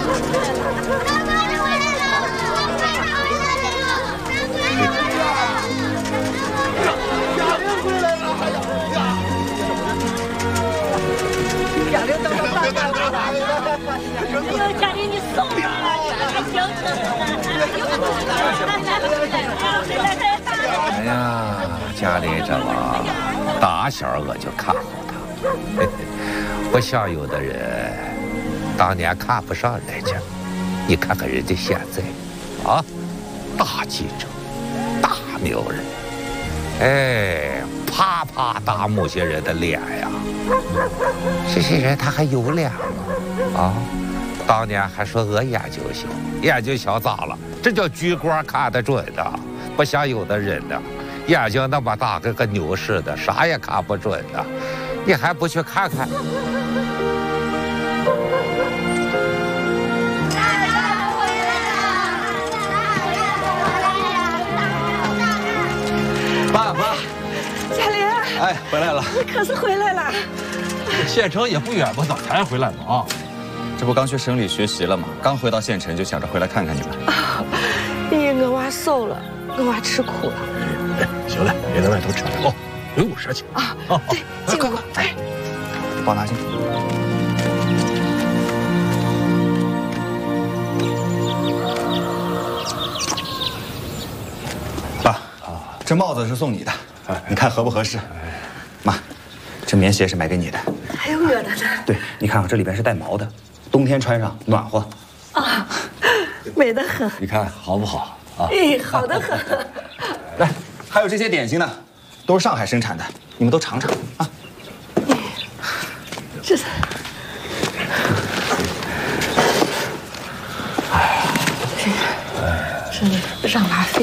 贾玲等到大家回来了。哎呦，贾玲你送我了，还行。 哎呀，家里这娃，打小我就看好他。不像有的人，当年看不上人家，你看看人家现在，啊，大记者，大名人，哎，啪啪打某些人的脸呀。这些人他还有脸吗？啊，当年还说我眼睛小，眼睛小咋了？这叫居光看得准的，不像有的人呢，眼睛那么大，跟个牛似的，啥也看不准的。你还不去看看？ 爸， 贾玲， 哎，回来了。 你可是回来了。 县城也不远嘛，早才回来嘛啊。这不刚去省里学习了吗？刚回到县城就想着回来看看你们。 因为我娃瘦了，我娃吃苦了。 行了，别在外头扯了哦，回屋说去啊。对，进屋快。 包拿去。爸，这帽子是送你的，你看合不合适？妈，这棉鞋是买给你的。 还有我的呢。 对，你看啊，这里边是带毛的，冬天穿上暖和。 啊，美得很。 你看好不好啊？ 哎，好得很。 来，还有这些点心呢，都是上海生产的，你们都尝尝啊。 这是。哎呀，真的让娃费